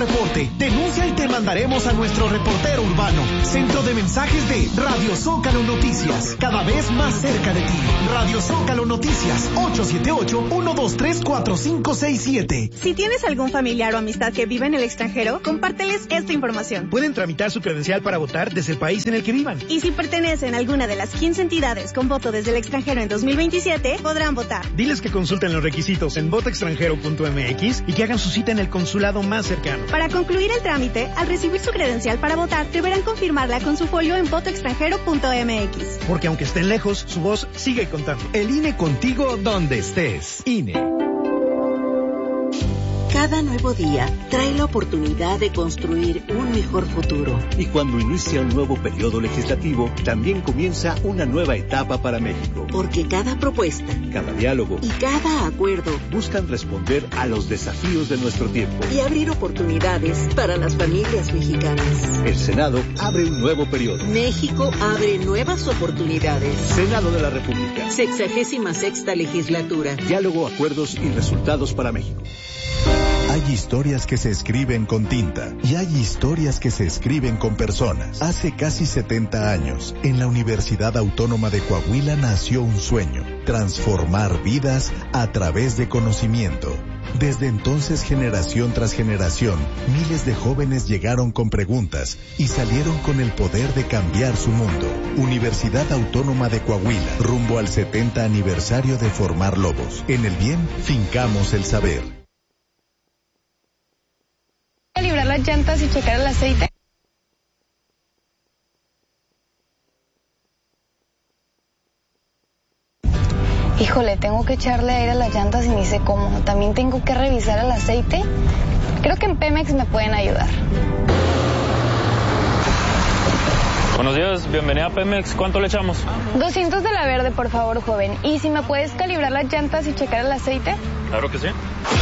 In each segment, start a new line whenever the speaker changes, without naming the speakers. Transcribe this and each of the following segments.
reporte. Denuncia y te mandaremos a nuestro reportero urbano. Centro de mensajes de Radio Zócalo Noticias. Cada vez más cerca de ti. Radio Zócalo Noticias. 878-123-4567.
Si tienes algún familiar o amistad que vive en el extranjero, compárteles esta información.
Pueden tramitar su credencial para votar desde el país en el que vivan.
Y si pertenecen a alguna de las 15 entidades con voto desde el extranjero en 2027, podrán votar.
Diles que consulten los requisitos en votoextranjero.mx y que hagan su cita en el consulado más cercano.
Para concluir el trámite, al recibir su credencial para votar, deberán confirmarla con su folio en votoextranjero.mx.
Porque aunque estén lejos, su voz sigue contando.
El INE contigo donde estés. INE.
Cada nuevo día trae la oportunidad de construir un mejor futuro.
Y cuando inicia un nuevo periodo legislativo, también comienza una nueva etapa para México.
Porque cada propuesta,
cada diálogo
y cada acuerdo
buscan responder a los desafíos de nuestro tiempo
y abrir oportunidades para las familias mexicanas.
El Senado abre un nuevo periodo.
México abre nuevas oportunidades.
Senado de la República.
66ª legislatura.
Diálogo, acuerdos y resultados para México.
Hay historias que se escriben con tinta y hay historias que se escriben con personas. Hace casi 70 años, en la Universidad Autónoma de Coahuila nació un sueño: transformar vidas a través de conocimiento. Desde entonces, generación tras generación, miles de jóvenes llegaron con preguntas y salieron con el poder de cambiar su mundo. Universidad Autónoma de Coahuila, rumbo al 70 aniversario de formar lobos. En el bien, fincamos el saber.
Calibrar las llantas y checar el aceite. Híjole, tengo que echarle aire a las llantas y ni sé cómo. También tengo que revisar el aceite. Creo que en Pemex me pueden ayudar.
Buenos días, bienvenida a Pemex. ¿Cuánto le echamos?
200 de la verde, por favor, joven. ¿Y si me puedes calibrar las llantas y checar el aceite?
Claro que sí.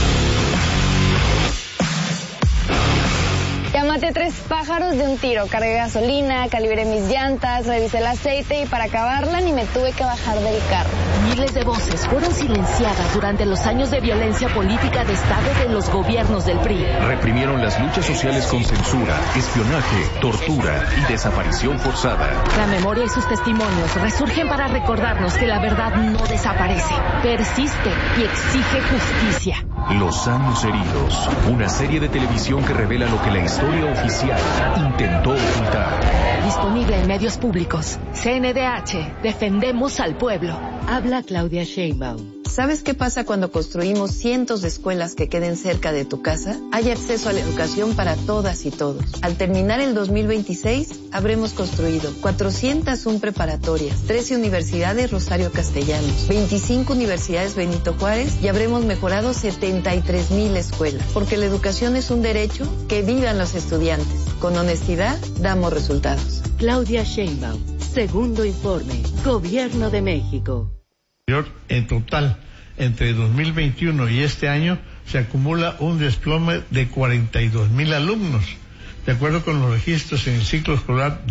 Ya maté 3 pájaros de un tiro. Cargué gasolina, calibré mis llantas, revisé el aceite y para acabarla ni me tuve que bajar del carro.
Miles de voces fueron silenciadas durante los años de violencia política de Estado de los gobiernos del PRI.
Reprimieron las luchas sociales con censura, espionaje, tortura y desaparición forzada.
La memoria y sus testimonios resurgen para recordarnos que la verdad no desaparece, persiste y exige justicia.
Los años heridos, una serie de televisión que revela lo que la historia oficial intentó ocultar.
Disponible en medios públicos. CNDH, defendemos al pueblo.
Habla Claudia Sheinbaum.
¿Sabes qué pasa cuando construimos cientos de escuelas que queden cerca de tu casa? Hay acceso a la educación para todas y todos. Al terminar el 2026, habremos construido 401 preparatorias, 13 universidades Rosario Castellanos, 25 universidades Benito Juárez y habremos mejorado 73,000 escuelas. Porque la educación es un derecho, que vivan los estudiantes. Con honestidad, damos resultados.
Claudia Sheinbaum, segundo informe, Gobierno de México.
En total, entre 2021 y este año, se acumula un desplome de 42,000 alumnos. De acuerdo con los registros en el ciclo escolar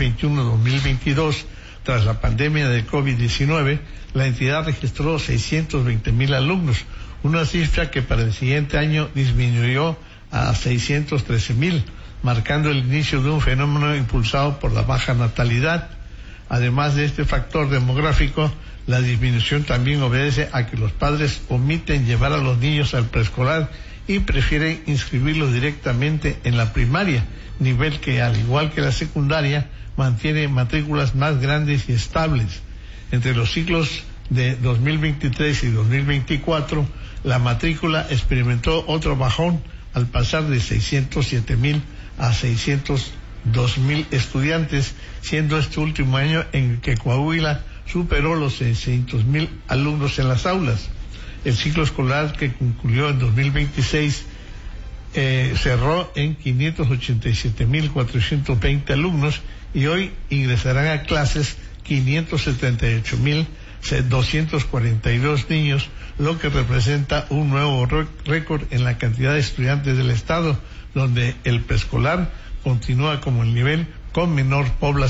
2021-2022, tras la pandemia del COVID-19, la entidad registró 620,000 alumnos, una cifra que para el siguiente año disminuyó a 613,000, marcando el inicio de un fenómeno impulsado por la baja natalidad. Además de este factor demográfico, la disminución también obedece a que los padres omiten llevar a los niños al preescolar y prefieren inscribirlos directamente en la primaria, nivel que, al igual que la secundaria, mantiene matrículas más grandes y estables. Entre los ciclos de 2023 y 2024, la matrícula experimentó otro bajón al pasar de 607,000 a 602,000 estudiantes, siendo este último año en que Coahuila superó los 600,000 alumnos en las aulas. El ciclo escolar que concluyó en 2026 cerró en 587,420 alumnos y hoy ingresarán a clases 578,242 niños, lo que representa un nuevo récord en la cantidad de estudiantes del estado, donde el preescolar continúa como el nivel con menor población.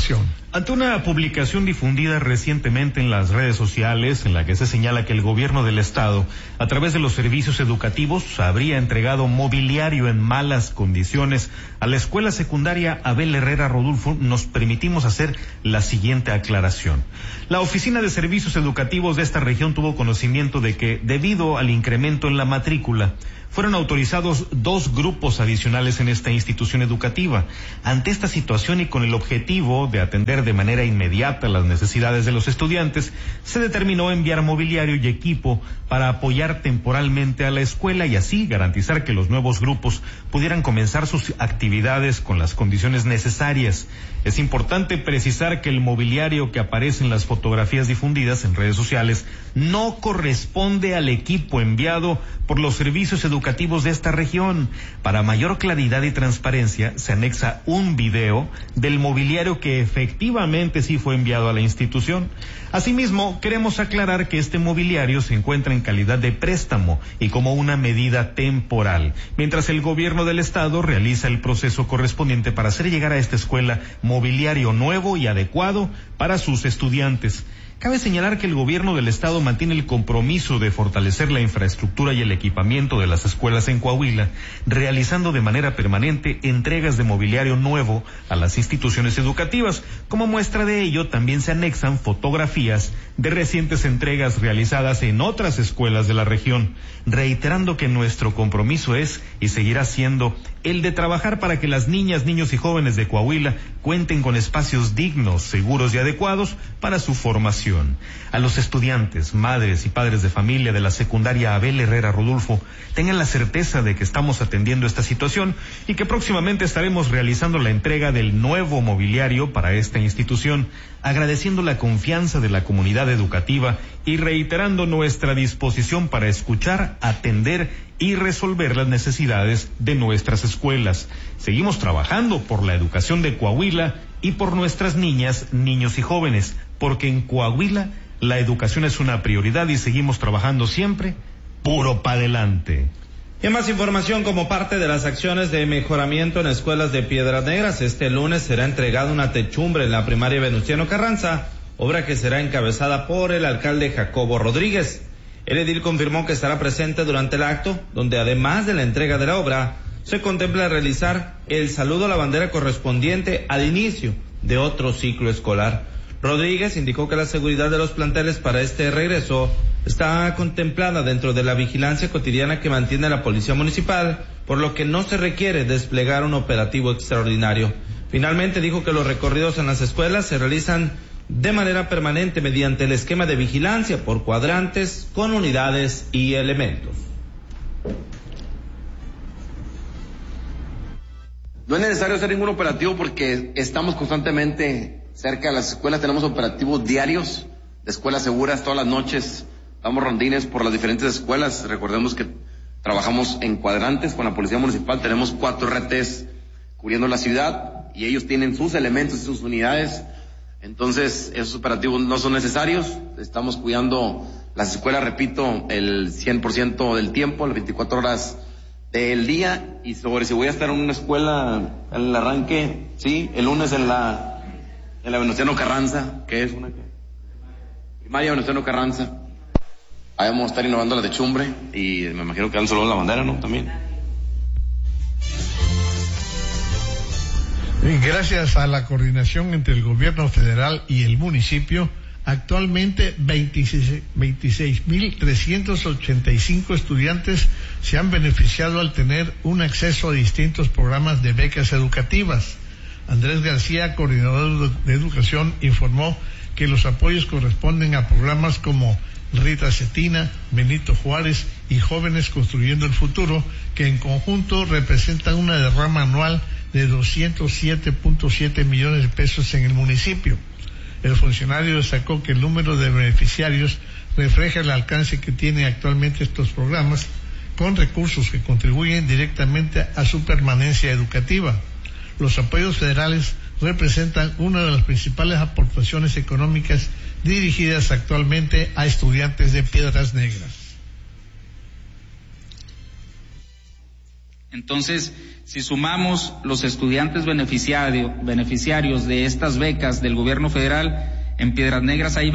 Ante una publicación difundida recientemente en las redes sociales en la que se señala que el gobierno del estado, a través de los servicios educativos, habría entregado mobiliario en malas condiciones a la escuela secundaria Abel Herrera Rodulfo, nos permitimos hacer la siguiente aclaración. La Oficina de Servicios Educativos de esta región tuvo conocimiento de que, debido al incremento en la matrícula, fueron autorizados 2 grupos adicionales en esta institución educativa. Ante esta situación y con el objetivo de atender de manera inmediata las necesidades de los estudiantes, se determinó enviar mobiliario y equipo para apoyar temporalmente a la escuela y así garantizar que los nuevos grupos pudieran comenzar sus actividades con las condiciones necesarias. Es importante precisar que el mobiliario que aparece en las fotografías difundidas en redes sociales no corresponde al equipo enviado por los servicios educativos de esta región. Para mayor claridad y transparencia, se anexa un video del mobiliario que efectivamente sí fue enviado a la institución. Asimismo, queremos aclarar que este mobiliario se encuentra en calidad de préstamo y como una medida temporal, mientras el gobierno del estado realiza el proceso correspondiente para hacer llegar a esta escuela mobiliario nuevo y adecuado para sus estudiantes. Cabe señalar que el gobierno del estado mantiene el compromiso de fortalecer la infraestructura y el equipamiento de las escuelas en Coahuila, realizando de manera permanente entregas de mobiliario nuevo a las instituciones educativas. Como muestra de ello, también se anexan fotografías de recientes entregas realizadas en otras escuelas de la región, reiterando que nuestro compromiso es y seguirá siendo el de trabajar para que las niñas, niños y jóvenes de Coahuila cuenten con espacios dignos, seguros y adecuados para su formación. A los estudiantes, madres y padres de familia de la secundaria Abel Herrera Rodulfo, tengan la certeza de que estamos atendiendo esta situación y que próximamente estaremos realizando la entrega del nuevo mobiliario para esta institución, agradeciendo la confianza de la comunidad educativa y reiterando nuestra disposición para escuchar, atender y resolver las necesidades de nuestras escuelas. Seguimos trabajando por la educación de Coahuila y por nuestras niñas, niños y jóvenes, porque en Coahuila la educación es una prioridad y seguimos trabajando siempre puro para adelante.
Y más información como parte de las acciones de mejoramiento en escuelas de Piedras Negras. Este lunes será entregada una techumbre en la primaria Venustiano Carranza, obra que será encabezada por el alcalde Jacobo Rodríguez. El edil confirmó que estará presente durante el acto, donde además de la entrega de la obra, se contempla realizar el saludo a la bandera correspondiente al inicio de otro ciclo escolar. Rodríguez indicó que la seguridad de los planteles para este regreso está contemplada dentro de la vigilancia cotidiana que mantiene la Policía Municipal, por lo que no se requiere desplegar un operativo extraordinario. Finalmente dijo que los recorridos en las escuelas se realizan de manera permanente mediante el esquema de vigilancia por cuadrantes con unidades y elementos.
No es necesario hacer ningún operativo porque estamos constantemente cerca de las escuelas, tenemos operativos diarios de escuelas seguras todas las noches, damos rondines por las diferentes escuelas. Recordemos que trabajamos en cuadrantes con la Policía Municipal, tenemos 4 RTs cubriendo la ciudad y ellos tienen sus elementos y sus unidades. Entonces, esos operativos no son necesarios. Estamos cuidando las escuelas, repito, el 100% del tiempo, las 24 horas del día. Y sobre si voy a estar en una escuela, en el arranque, sí, el lunes en la Venustiano Carranza, que es una primaria Venustiano Carranza. Ahí vamos a estar innovando la techumbre y me imagino que dan solo la bandera, ¿no? También.
Gracias a la coordinación entre el gobierno federal y el municipio, actualmente 26.385 estudiantes se han beneficiado al tener un acceso a distintos programas de becas educativas. Andrés García, coordinador de educación, informó que los apoyos corresponden a programas como Rita Cetina, Benito Juárez y Jóvenes Construyendo el Futuro, que en conjunto representan una derrama anual de 207.7 millones de pesos en el municipio. El funcionario destacó que el número de beneficiarios refleja el alcance que tienen actualmente estos programas, con recursos que contribuyen directamente a su permanencia educativa. Los apoyos federales representan una de las principales aportaciones económicas dirigidas actualmente a estudiantes de Piedras Negras.
Entonces, Si sumamos los estudiantes beneficiarios de estas becas del gobierno federal, en Piedras Negras hay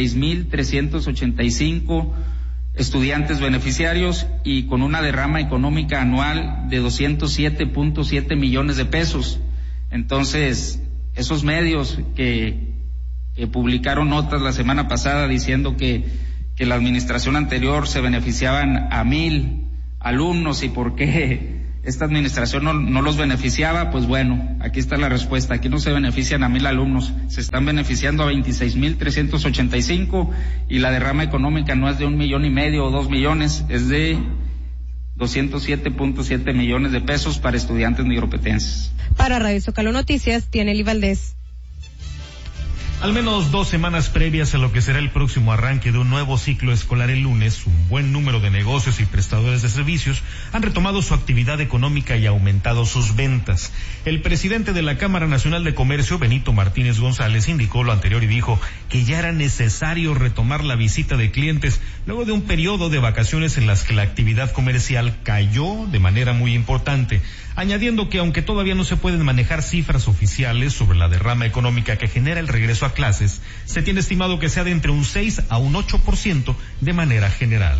26,385 estudiantes beneficiarios y con una derrama económica anual de 207.7 millones de pesos. Entonces, esos medios que publicaron notas la semana pasada diciendo que la administración anterior se beneficiaban a 1,000 alumnos y por qué esta administración no los beneficiaba, pues bueno, aquí está la respuesta. Aquí no se benefician a 1,000 alumnos, se están beneficiando a 26,385 y la derrama económica no es de 1,5 millones o 2 millones, es de 207.7 millones de pesos para estudiantes negropetenses.
Para Radio Zócalo Noticias, Tienely Valdés.
Al menos 2 semanas previas a lo que será el próximo arranque de un nuevo ciclo escolar el lunes, un buen número de negocios y prestadores de servicios han retomado su actividad económica y aumentado sus ventas. El presidente de la Cámara Nacional de Comercio, Benito Martínez González, indicó lo anterior y dijo que ya era necesario retomar la visita de clientes luego de un periodo de vacaciones en las que la actividad comercial cayó de manera muy importante, añadiendo que aunque todavía no se pueden manejar cifras oficiales sobre la derrama económica que genera el regreso a clases, se tiene estimado que sea de entre un 6 a un 8% de manera general.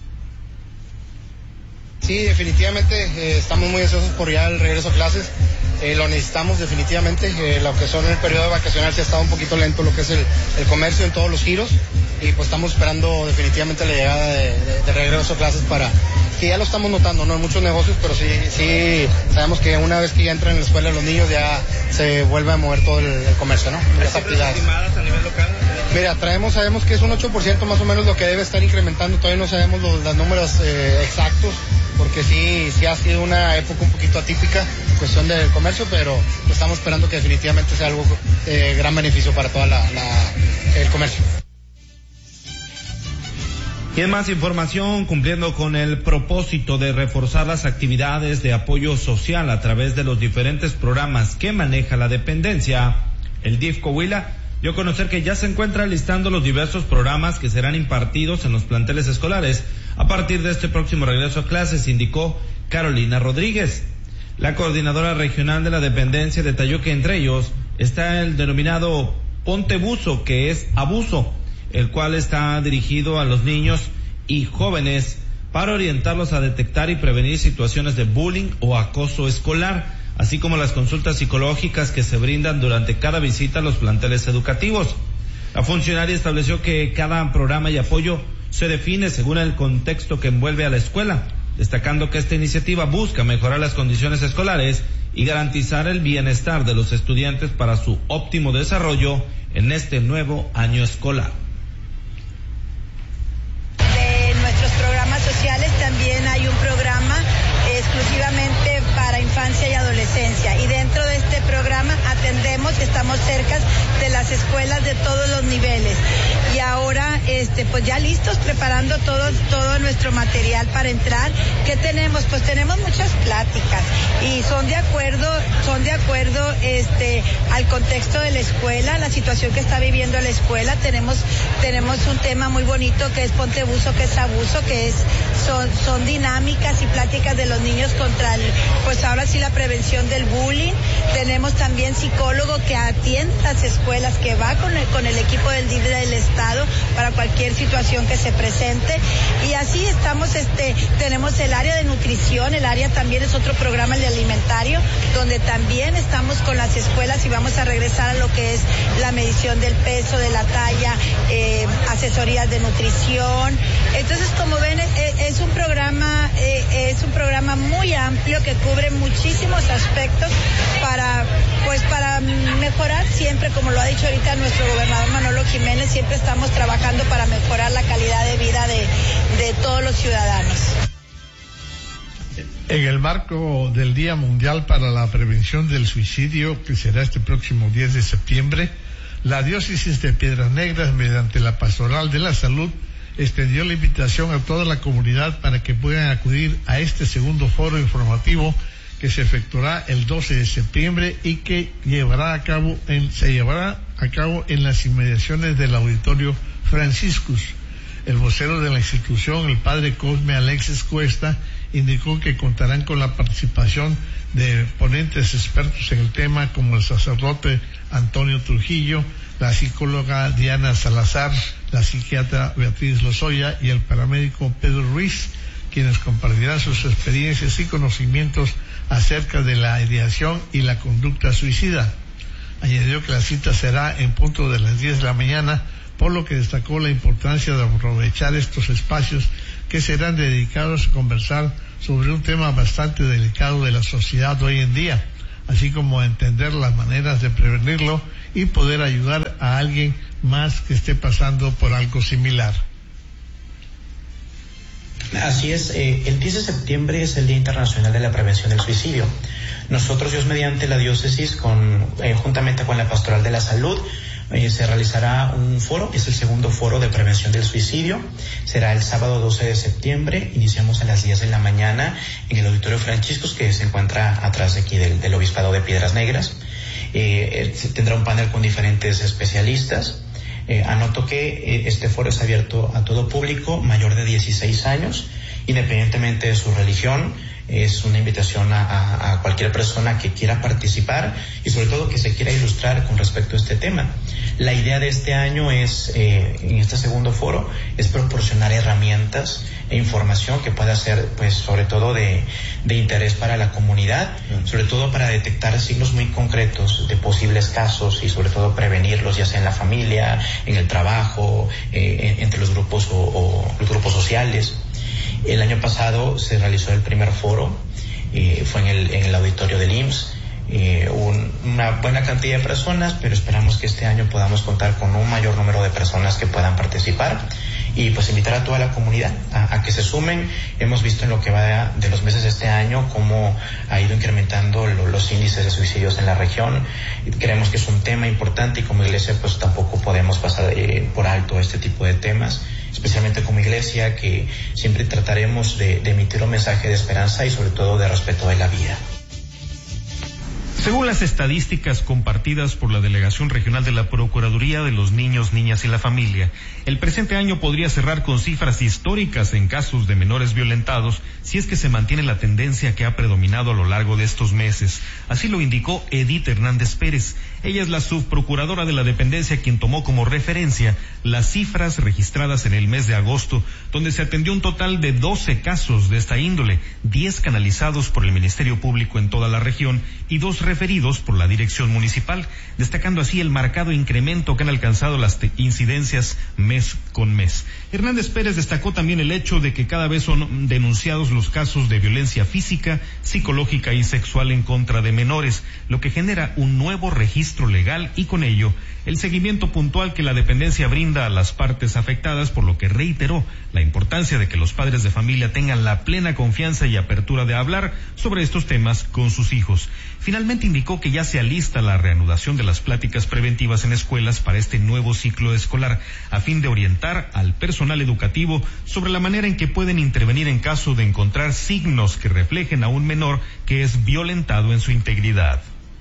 Sí, definitivamente estamos muy ansiosos por ya el regreso a clases, lo necesitamos definitivamente, lo que son el periodo de vacacional se ha estado un poquito lento lo que es el comercio en todos los giros y pues estamos esperando definitivamente la llegada de regreso a clases para que ya lo estamos notando, no en muchos negocios, pero sí sabemos que una vez que ya entran en la escuela los niños ya se vuelve a mover todo el comercio, ¿no? Las actividades. ¿Estimadas a nivel local? Mira, sabemos que es un 8% más o menos lo que debe estar incrementando, todavía no sabemos los números exactos, porque sí ha sido una época un poquito atípica en cuestión del comercio, pero estamos esperando que definitivamente sea algo de gran beneficio para todo el comercio.
Y en más información, cumpliendo con el propósito de reforzar las actividades de apoyo social a través de los diferentes programas que maneja la dependencia, el DIF Coahuila dio a conocer que ya se encuentra listando los diversos programas que serán impartidos en los planteles escolares a partir de este próximo regreso a clases, indicó Carolina Rodríguez. La coordinadora regional de la dependencia detalló que entre ellos está el denominado Ponte Buzo, que es abuso, el cual está dirigido a los niños y jóvenes para orientarlos a detectar y prevenir situaciones de bullying o acoso escolar, así como las consultas psicológicas que se brindan durante cada visita a los planteles educativos. La funcionaria estableció que cada programa y apoyo se define según el contexto que envuelve a la escuela, destacando que esta iniciativa busca mejorar las condiciones escolares y garantizar el bienestar de los estudiantes para su óptimo desarrollo en este nuevo año escolar.
De nuestros programas sociales también hay un programa exclusivamente para infancia y adolescencia, y dentro de este programa estamos cerca de las escuelas de todos los niveles, y ahora pues ya listos, preparando todo nuestro material para entrar. ¿Qué tenemos? Pues tenemos muchas pláticas y son de acuerdo al contexto de la escuela, la situación que está viviendo la escuela. Tenemos un tema muy bonito que es Ponte Buzo, que es abuso, que son dinámicas y pláticas de los niños contra pues ahora sí la prevención del bullying. Tenemos también psicólogo que atiende las escuelas, que va con el equipo del DIF del estado para cualquier situación que se presente, y así estamos. Tenemos el área de nutrición, el área también es otro programa, el de alimentario, donde también estamos con las escuelas y vamos a regresar a lo que es la medición del peso, de la talla, asesorías de nutrición. Entonces, como ven, es un programa muy amplio que cubre muchísimos aspectos para mejorar siempre, como lo ha dicho ahorita nuestro gobernador Manolo Jiménez, siempre estamos trabajando para mejorar la calidad de vida de todos los ciudadanos.
En el marco del Día Mundial para la Prevención del Suicidio, que será este próximo 10 de septiembre, la Diócesis de Piedras Negras, mediante la Pastoral de la Salud, extendió la invitación a toda la comunidad para que puedan acudir a este segundo foro informativo que se efectuará el 12 de septiembre y que se llevará a cabo en las inmediaciones del Auditorio Franciscus. El vocero de la institución, el padre Cosme Alexis Cuesta, indicó que contarán con la participación de ponentes expertos en el tema como el sacerdote Antonio Trujillo, la psicóloga Diana Salazar, la psiquiatra Beatriz Lozoya y el paramédico Pedro Ruiz, quienes compartirán sus experiencias y conocimientos acerca de la ideación y la conducta suicida. Añadió que la cita será en punto de las 10 de la mañana, por lo que destacó la importancia de aprovechar estos espacios que serán dedicados a conversar sobre un tema bastante delicado de la sociedad hoy en día, así como entender las maneras de prevenirlo y poder ayudar a alguien más que esté pasando por algo similar.
Así es, el 10 de septiembre es el Día Internacional de la Prevención del Suicidio. Nosotros, Dios mediante la diócesis, juntamente con la Pastoral de la Salud, se realizará un foro, es el segundo foro de prevención del suicidio. Será el sábado 12 de septiembre, iniciamos a las 10 de la mañana en el Auditorio Franciscos, que se encuentra atrás de aquí del Obispado de Piedras Negras. Tendrá un panel con diferentes especialistas. Anoto que este foro es abierto a todo público mayor de 16 años, independientemente de su religión. Es una invitación a cualquier persona que quiera participar y sobre todo que se quiera ilustrar con respecto a este tema. La idea de este año es, en este segundo foro, es proporcionar herramientas e información que pueda ser, pues, sobre todo de interés para la comunidad, sobre todo para detectar signos muy concretos de posibles casos y sobre todo prevenirlos, ya sea en la familia, en el trabajo, entre los grupos o los grupos sociales. El año pasado se realizó el primer foro, fue en el auditorio del IMSS, una buena cantidad de personas, pero esperamos que este año podamos contar con un mayor número de personas que puedan participar y pues invitar a toda la comunidad a que se sumen. Hemos visto en lo que va de los meses de este año cómo ha ido incrementando los índices de suicidios en la región. Creemos que es un tema importante y como iglesia pues tampoco podemos pasar por alto este tipo de temas, especialmente como iglesia, que siempre trataremos de emitir un mensaje de esperanza y sobre todo de respeto de la vida.
Según las estadísticas compartidas por la Delegación Regional de la Procuraduría de los Niños, Niñas y la Familia, el presente año podría cerrar con cifras históricas en casos de menores violentados si es que se mantiene la tendencia que ha predominado a lo largo de estos meses. Así lo indicó Edith Hernández Pérez. Ella es la subprocuradora de la dependencia quien tomó como referencia las cifras registradas en el mes de agosto, donde se atendió un total de 12 casos de esta índole, 10 canalizados por el Ministerio Público en toda la región y 2 referidos por la Dirección Municipal, destacando así el marcado incremento que han alcanzado las incidencias mes con mes. Hernández Pérez destacó también el hecho de que cada vez son denunciados los casos de violencia física, psicológica y sexual en contra de menores, lo que genera un nuevo registro legal y con ello el seguimiento puntual que la dependencia brinda a las partes afectadas, por lo que reiteró la importancia de que los padres de familia tengan la plena confianza y apertura de hablar sobre estos temas con sus hijos. Finalmente indicó que ya se alista la reanudación de las pláticas preventivas en escuelas para este nuevo ciclo escolar, a fin de orientar al personal educativo sobre la manera en que pueden intervenir en caso de encontrar signos que reflejen a un menor que es violentado en su integridad.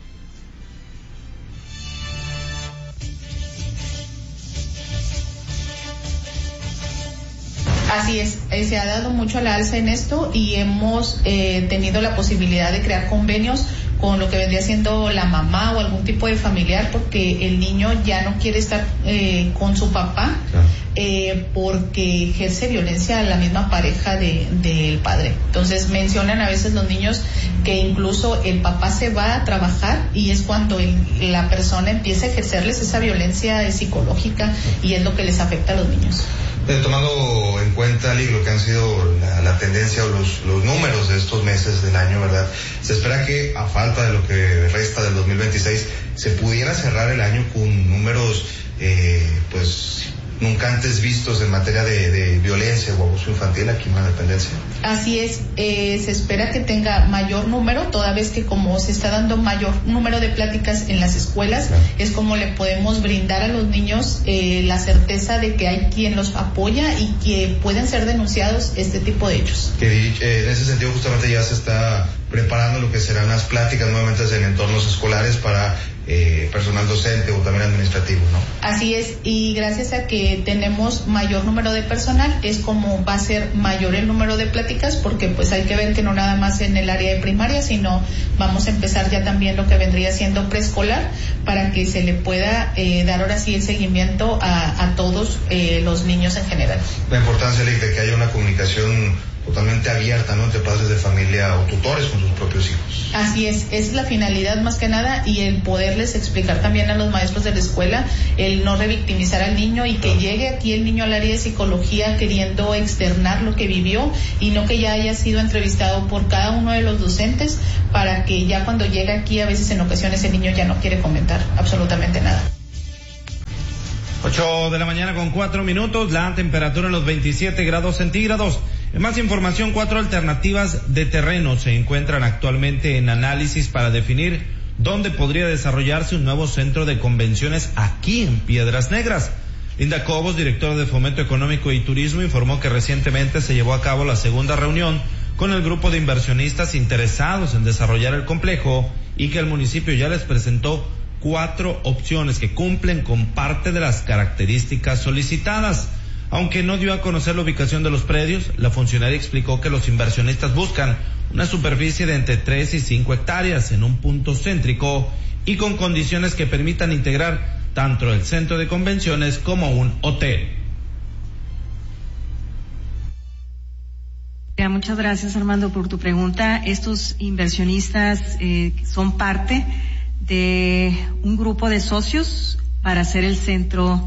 Así es, se ha dado mucho al alza en esto y hemos tenido la posibilidad de crear convenios con lo que vendría siendo la mamá o algún tipo de familiar, porque el niño ya no quiere estar con su papá porque ejerce violencia a la misma pareja del padre. Entonces mencionan a veces los niños que incluso el papá se va a trabajar y es cuando la persona empieza a ejercerles esa violencia psicológica y es lo que les afecta a los niños.
Tomando en cuenta, Ali, lo que han sido la tendencia o los números de estos meses del año, ¿verdad? Se espera que a falta de lo que resta del 2026 se pudiera cerrar el año con números pues nunca antes vistos en materia de violencia o abuso infantil aquí en la dependencia.
Así es, se espera que tenga mayor número, toda vez que como se está dando mayor número de pláticas en las escuelas, es como le podemos brindar a los niños la certeza de que hay quien los apoya y que pueden ser denunciados este tipo de hechos.
Que en ese sentido justamente ya se está preparando lo que que serán las pláticas nuevamente en entornos escolares para personal docente o también administrativo, ¿no?
Así es, y gracias a que tenemos mayor número de personal, es como va a ser mayor el número de pláticas, porque pues hay que ver que no nada más en el área de primaria, sino vamos a empezar ya también lo que vendría siendo preescolar, para que se le pueda dar ahora sí el seguimiento a todos los niños en general.
La importancia, Lick, de que haya una comunicación totalmente abierta, ¿no?, entre padres de familia o tutores con sus propios hijos.
Así es la finalidad más que nada, y el poderles explicar también a los maestros de la escuela, el no revictimizar al niño y que llegue aquí el niño al área de psicología queriendo externar lo que vivió y no que ya haya sido entrevistado por cada uno de los docentes, para que ya cuando llegue aquí a veces en ocasiones el niño ya no quiere comentar absolutamente nada.
8 de la mañana con 4 minutos, la temperatura en los 27 grados centígrados. En más información, 4 alternativas de terreno se encuentran actualmente en análisis para definir dónde podría desarrollarse un nuevo centro de convenciones aquí en Piedras Negras. Linda Cobos, directora de Fomento Económico y Turismo, informó que recientemente se llevó a cabo la segunda reunión con el grupo de inversionistas interesados en desarrollar el complejo y que el municipio ya les presentó 4 opciones que cumplen con parte de las características solicitadas. Aunque no dio a conocer la ubicación de los predios, la funcionaria explicó que los inversionistas buscan una superficie de entre 3 y 5 hectáreas en un punto céntrico y con condiciones que permitan integrar tanto el centro de convenciones como un hotel.
Muchas gracias, Armando, por tu pregunta. Estos inversionistas son parte de un grupo de socios para hacer el centro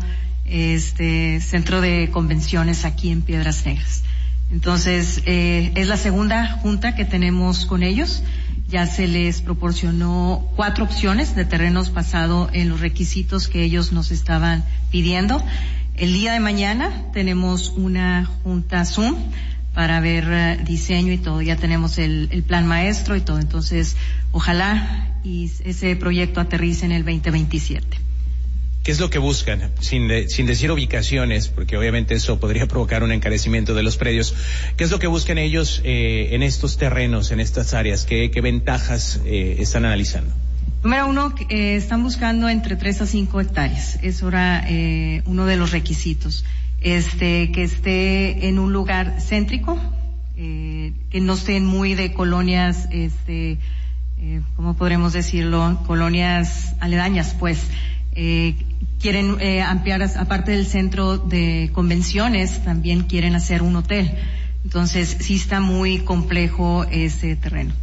de convenciones aquí en Piedras Negras. Entonces, es la segunda junta que tenemos con ellos. Ya se les proporcionó 4 opciones de terrenos basado en los requisitos que ellos nos estaban pidiendo. El día de mañana tenemos una junta Zoom para ver diseño y todo. Ya tenemos el plan maestro y todo. Entonces, ojalá y ese proyecto aterrice en el 2027.
¿Qué es lo que buscan? Sin decir ubicaciones, porque obviamente eso podría provocar un encarecimiento de los predios. ¿Qué es lo que buscan ellos en estos terrenos, en estas áreas? ¿Qué ventajas están analizando?
Número 1, están buscando entre 3 a 5 hectáreas. Eso era uno de los requisitos. Que esté en un lugar céntrico, que no estén muy de colonias, ¿cómo podremos decirlo? Colonias aledañas, pues. Quieren ampliar, aparte del centro de convenciones, también quieren hacer un hotel. Entonces, sí está muy complejo ese terreno.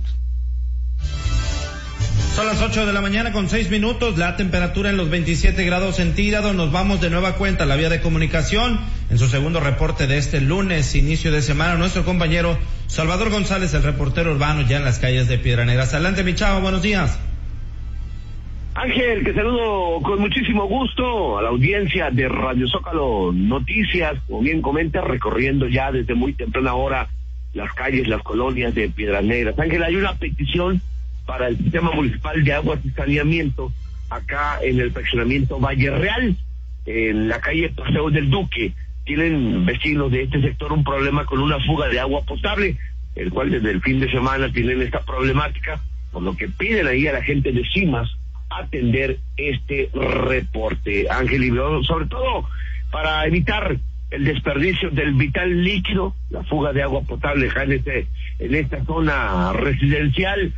Son las 8 de la mañana con 6 minutos, la temperatura en los 27 grados centígrados. Nos vamos de nueva cuenta a la vía de comunicación. En su segundo reporte de este lunes, inicio de semana, nuestro compañero Salvador González, el reportero urbano, ya en las calles de Piedras Negras. Adelante, mi chavo, buenos días.
Ángel, te saludo con muchísimo gusto a la audiencia de Radio Zócalo Noticias, como bien comenta, recorriendo ya desde muy temprana hora las calles, las colonias de Piedras Negras. Ángel, hay una petición para el Sistema Municipal de Aguas y Saneamiento acá en el fraccionamiento Valle Real, en la calle Paseo del Duque. Tienen vecinos de este sector un problema con una fuga de agua potable, el cual desde el fin de semana tienen esta problemática, por lo que piden ahí a la gente de CIMAS atender este reporte, Ángel, y sobre todo para evitar el desperdicio del vital líquido, la fuga de agua potable en esta zona residencial,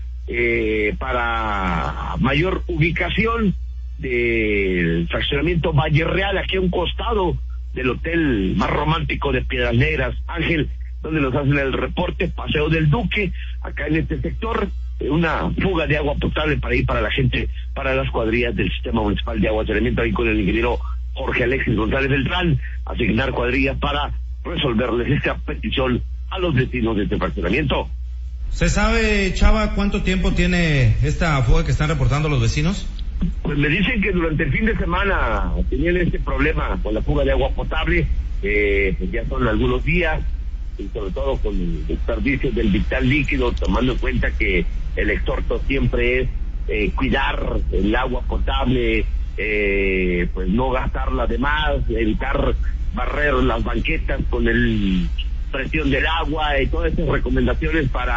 para mayor ubicación del fraccionamiento Valle Real, aquí a un costado del hotel más romántico de Piedras Negras, Ángel, donde nos hacen el reporte, Paseo del Duque, acá en este sector, una fuga de agua potable para ir para la gente, para las cuadrillas del Sistema Municipal de Agua y Saneamiento, ahí con el ingeniero Jorge Alexis González Beltrán, asignar cuadrillas para resolverles esta petición a los vecinos de este fraccionamiento.
¿Se sabe, Chava, cuánto tiempo tiene esta fuga que están reportando los vecinos?
Pues me dicen que durante el fin de semana tenían este problema con la fuga de agua potable, pues ya son algunos días, y sobre todo con el desperdicio del vital líquido, tomando en cuenta que el exhorto siempre es cuidar el agua potable, pues no gastarla de más, evitar barrer las banquetas con el presión del agua y todas esas recomendaciones para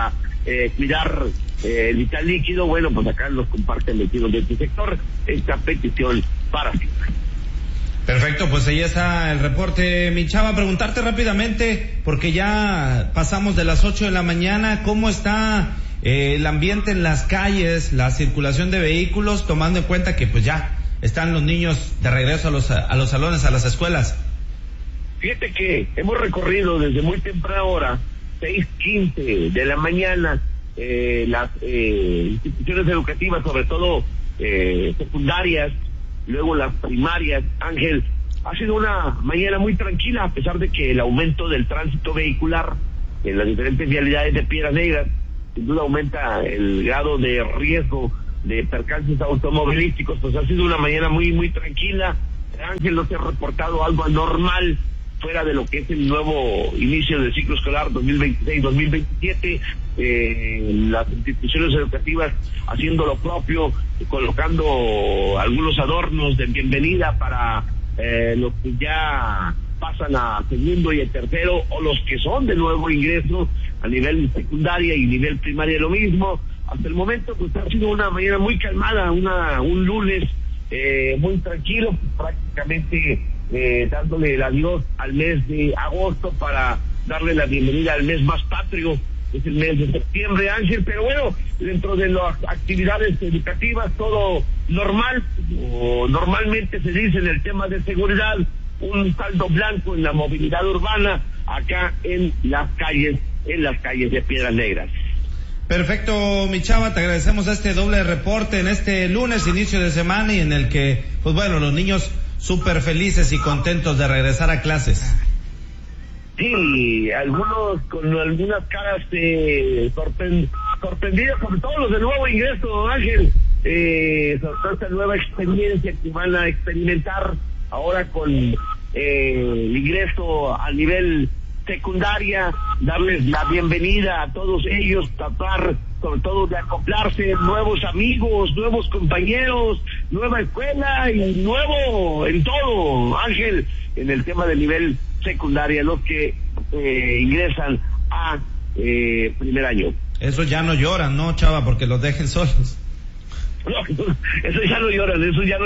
cuidar el vital líquido. Bueno, pues acá los comparten vecinos de este sector esta petición para siempre.
Perfecto, pues ahí está el reporte, mi Chava. Preguntarte rápidamente, porque ya pasamos de las 8 de la mañana, ¿cómo está el ambiente en las calles, la circulación de vehículos, tomando en cuenta que pues ya están los niños de regreso a los salones, a las escuelas?
Fíjate que hemos recorrido desde muy temprana hora, 6:15 de la mañana, las instituciones educativas, sobre todo secundarias, luego las primarias. Ángel, ha sido una mañana muy tranquila, a pesar de que el aumento del tránsito vehicular en las diferentes vialidades de Piedras Negras sin duda aumenta el grado de riesgo de percances automovilísticos. Pues ha sido una mañana muy, muy tranquila. Ángel, no se ha reportado algo anormal fuera de lo que es el nuevo inicio del ciclo escolar 2026-2027, las instituciones educativas haciendo lo propio, colocando algunos adornos de bienvenida para los que ya pasan a segundo y a tercero, o los que son de nuevo ingreso a nivel secundaria y nivel primaria lo mismo. Hasta el momento pues ha sido una mañana muy calmada, un lunes muy tranquilo, prácticamente dándole el adiós al mes de agosto para darle la bienvenida al mes más patrio, es el mes de septiembre, Ángel. Pero bueno, dentro de las actividades educativas todo normal, o normalmente se dice en el tema de seguridad, un saldo blanco en la movilidad urbana acá en las calles de Piedras Negras.
Perfecto, mi Chava, te agradecemos este doble reporte en este lunes, inicio de semana, y en el que, pues bueno, los niños súper felices y contentos de regresar a clases.
Sí, algunos con algunas caras sorprendidos, sobre todo los de nuevo ingreso, Ángel, sobre esta nueva experiencia que van a experimentar ahora con el ingreso a nivel secundaria, darles la bienvenida a todos ellos, tratar sobre todo de acoplarse, nuevos amigos, nuevos compañeros, nueva escuela y nuevo en todo, Ángel, en el tema del nivel secundaria, los que ingresan a primer año.
Eso ya no lloran, ¿no, Chava? Porque los dejen solos.
No, eso ya no lloran.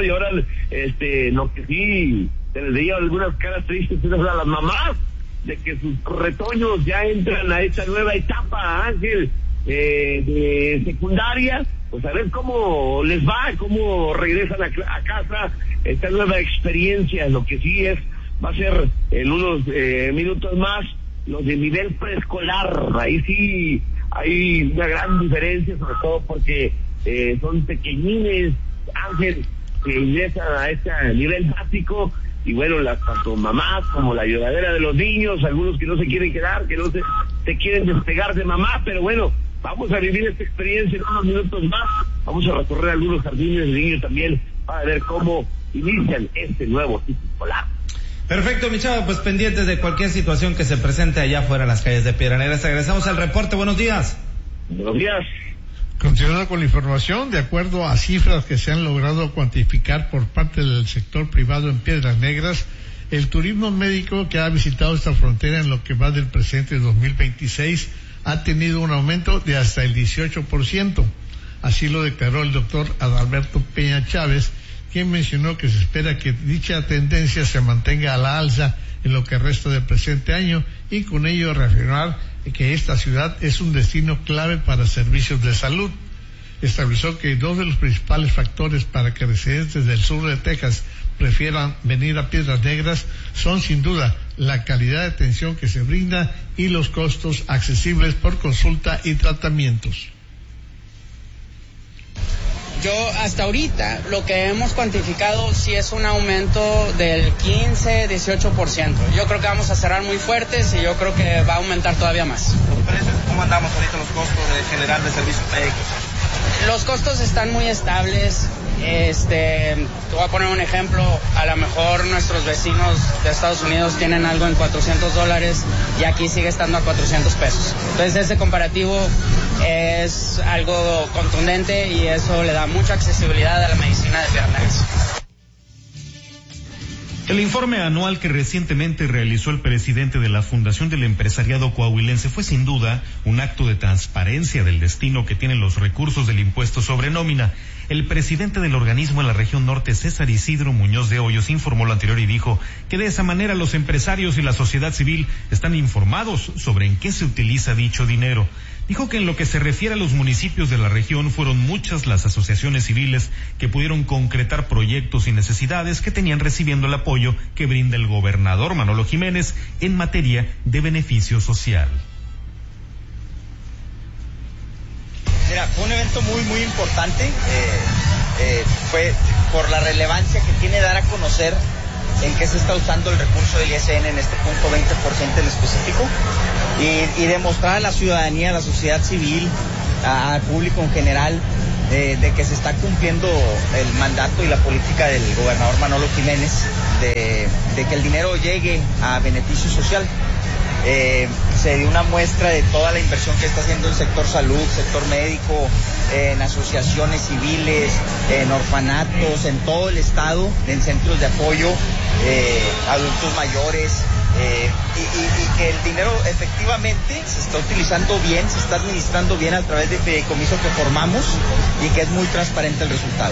Lo que sí se les veía algunas caras tristes a las mamás, de que sus retoños ya entran a esta nueva etapa, Ángel, de secundaria, pues a ver cómo les va, cómo regresan a casa, esta nueva experiencia. Lo que sí va a ser en unos minutos más los de nivel preescolar. Ahí sí hay una gran diferencia, sobre todo porque son pequeñines, Ángel, que ingresan a este nivel básico. Y bueno, tanto mamás como la lloradera de los niños, algunos que no se quieren quedar, que no se quieren despegar de mamá, pero bueno, vamos a vivir esta experiencia en unos minutos más. Vamos a recorrer algunos jardines de niños también para ver cómo inician este nuevo ciclo escolar.
Perfecto, mi Chavo, pues pendientes de cualquier situación que se presente allá afuera en las calles de Piedras Negras. Agradecemos al reporte. Buenos días.
Buenos días.
Continuando con la información, de acuerdo a cifras que se han logrado cuantificar por parte del sector privado en Piedras Negras, el turismo médico que ha visitado esta frontera en lo que va del presente 2026 ha tenido un aumento de hasta el 18%. Así lo declaró el doctor Adalberto Peña Chávez, quien mencionó que se espera que dicha tendencia se mantenga a la alza en lo que resta del presente año, y con ello reafirmar que esta ciudad es un destino clave para servicios de salud. Estableció que dos de los principales factores para que residentes del sur de Texas prefieran venir a Piedras Negras son sin duda la calidad de atención que se brinda y los costos accesibles por consulta y tratamientos.
Yo hasta ahorita lo que hemos cuantificado sí es un aumento del 15-18%. Yo creo que vamos a cerrar muy fuertes y yo creo que va a aumentar todavía más.
¿Los precios? ¿Cómo andamos ahorita los costos general de servicios médicos?
Los costos están muy estables. Te voy a poner un ejemplo. A lo mejor nuestros vecinos de Estados Unidos tienen algo en $400 y aquí sigue estando a $400. Entonces ese comparativo es algo contundente y eso le da mucha accesibilidad a la medicina de Piedras Negras.
El informe anual que recientemente realizó el presidente de la Fundación del Empresariado Coahuilense fue sin duda un acto de transparencia del destino que tienen los recursos del impuesto sobre nómina. El presidente del organismo en la región norte, César Isidro Muñoz de Hoyos, informó lo anterior y dijo que de esa manera los empresarios y la sociedad civil están informados sobre en qué se utiliza dicho dinero. Dijo que en lo que se refiere a los municipios de la región fueron muchas las asociaciones civiles que pudieron concretar proyectos y necesidades que tenían recibiendo el apoyo que brinda el gobernador Manolo Jiménez en materia de beneficio social.
Mira, fue un evento muy importante, fue por la relevancia que tiene dar a conocer en qué se está usando el recurso del ISN en este punto 20% en específico y demostrar a la ciudadanía, a la sociedad civil, al público en general de que se está cumpliendo el mandato y la política del gobernador Manolo Jiménez de que el dinero llegue a beneficio social. Se dio una muestra de toda la inversión que está haciendo el sector salud, sector médico, en asociaciones civiles, en orfanatos, en todo el estado, en centros de apoyo, adultos mayores, y que el dinero efectivamente se está utilizando bien, se está administrando bien a través de fideicomiso que formamos y que es muy transparente el resultado.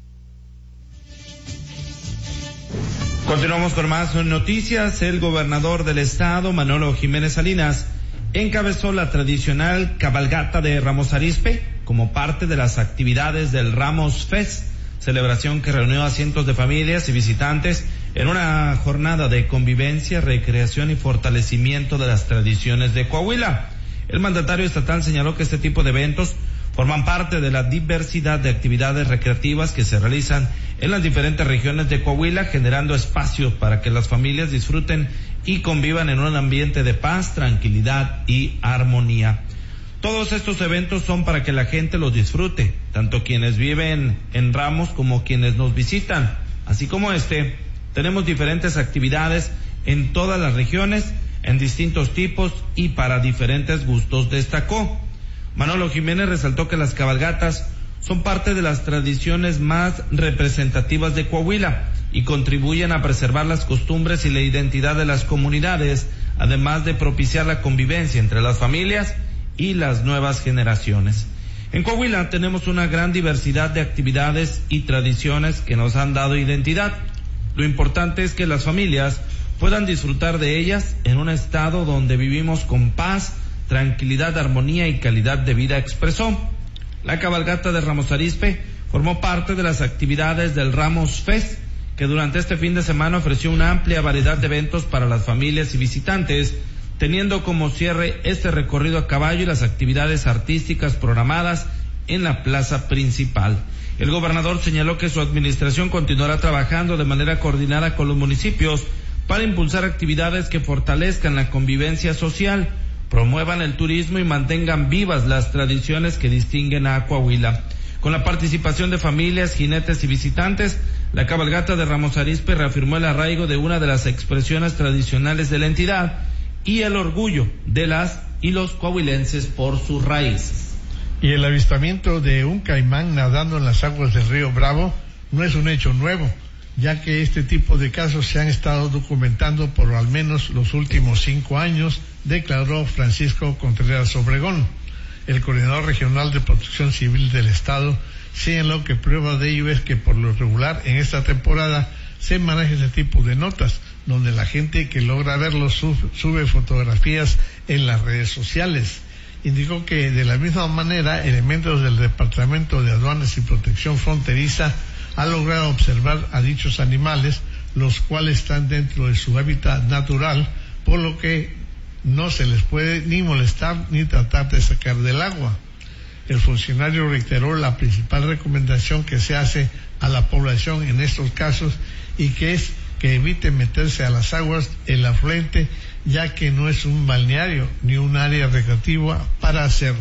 Continuamos con más noticias. El gobernador del estado, Manolo Jiménez Salinas, encabezó la tradicional cabalgata de Ramos Arizpe como parte de las actividades del Ramos Fest, celebración que reunió a cientos de familias y visitantes en una jornada de convivencia, recreación y fortalecimiento de las tradiciones de Coahuila. El mandatario estatal señaló que este tipo de eventos forman parte de la diversidad de actividades recreativas que se realizan en las diferentes regiones de Coahuila, generando espacios para que las familias disfruten y convivan en un ambiente de paz, tranquilidad y armonía. Todos estos eventos son para que la gente los disfrute, tanto quienes viven en Ramos como quienes nos visitan. Así como tenemos diferentes actividades en todas las regiones, en distintos tipos y para diferentes gustos, destacó. Manolo Jiménez resaltó que las cabalgatas son parte de las tradiciones más representativas de Coahuila y contribuyen a preservar las costumbres y la identidad de las comunidades, además de propiciar la convivencia entre las familias y las nuevas generaciones. En Coahuila tenemos una gran diversidad de actividades y tradiciones que nos han dado identidad. Lo importante es que las familias puedan disfrutar de ellas en un estado donde vivimos con paz, tranquilidad, armonía y calidad de vida, expresó. La cabalgata de Ramos Arizpe formó parte de las actividades del Ramos Fest, que durante este fin de semana ofreció una amplia variedad de eventos para las familias y visitantes, teniendo como cierre este recorrido a caballo y las actividades artísticas programadas en la plaza principal. El gobernador señaló que su administración continuará trabajando de manera coordinada con los municipios para impulsar actividades que fortalezcan la convivencia social, promuevan el turismo y mantengan vivas las tradiciones que distinguen a Coahuila. Con la participación de familias, jinetes y visitantes, la cabalgata de Ramos Arizpe reafirmó el arraigo de una de las expresiones tradicionales de la entidad y el orgullo de las y los coahuilenses por sus raíces.
Y el avistamiento de un caimán nadando en las aguas del río Bravo no es un hecho nuevo, ya que este tipo de casos se han estado documentando por al menos los últimos 5 años, declaró Francisco Contreras Obregón. El coordinador regional de Protección Civil del Estado señaló que prueba de ello es que por lo regular en esta temporada se maneja ese tipo de notas, donde la gente que logra verlos sube fotografías en las redes sociales. Indicó que de la misma manera elementos del Departamento de Aduanas y Protección Fronteriza han logrado observar a dichos animales, los cuales están dentro de su hábitat natural, por lo que no se les puede ni molestar ni tratar de sacar del agua. El funcionario reiteró la principal recomendación que se hace a la población en estos casos y que es que evite meterse a las aguas el afluente, ya que no es un balneario ni un área recreativa para hacerlo.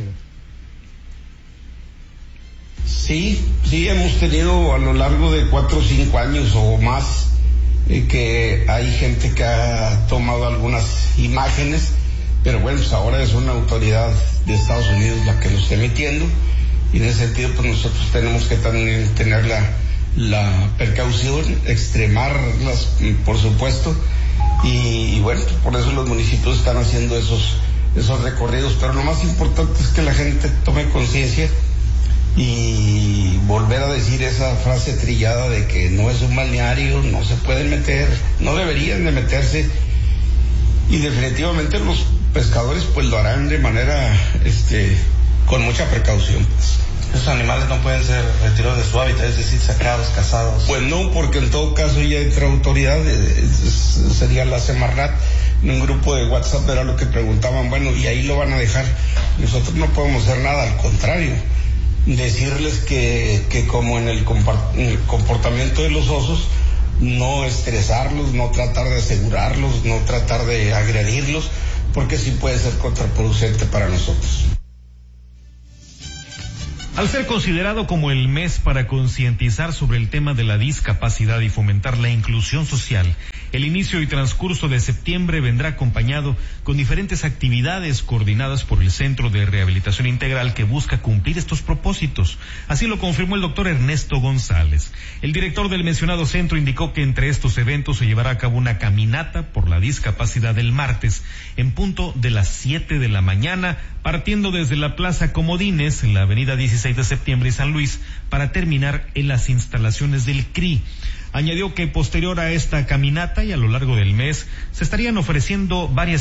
Sí, hemos tenido a lo largo de 4 o 5 años o más que hay gente que ha tomado algunas imágenes, pero bueno, pues ahora es una autoridad de Estados Unidos la que lo está emitiendo y en ese sentido pues nosotros tenemos que también tener la precaución, extremarlas, por supuesto, y bueno, por eso los municipios están haciendo esos recorridos, pero lo más importante es que la gente tome conciencia y volver a decir esa frase trillada de que no es un balneario, no se pueden meter, no deberían de meterse, y definitivamente los pescadores pues lo harán de manera con mucha precaución.
Esos animales no pueden ser retirados de su hábitat, es decir, sacados, cazados.
Pues no, porque en todo caso ya entra autoridad, sería la Semarnat. En un grupo de WhatsApp era lo que preguntaban, bueno, y ahí lo van a dejar. Nosotros no podemos hacer nada, al contrario, decirles que como en el comportamiento de los osos, no estresarlos, no tratar de asegurarlos, no tratar de agredirlos, porque sí puede ser contraproducente para nosotros.
Al ser considerado como el mes para concientizar sobre el tema de la discapacidad y fomentar la inclusión social, el inicio y transcurso de septiembre vendrá acompañado con diferentes actividades coordinadas por el Centro de Rehabilitación Integral que busca cumplir estos propósitos. Así lo confirmó el doctor Ernesto González. El director del mencionado centro indicó que entre estos eventos se llevará a cabo una caminata por la discapacidad el martes, en punto de las 7 de la mañana, partiendo desde la Plaza Comodines, en la avenida 16 de septiembre y San Luis, para terminar en las instalaciones del CRI. Añadió que posterior a esta caminata y a lo largo del mes se estarían ofreciendo varias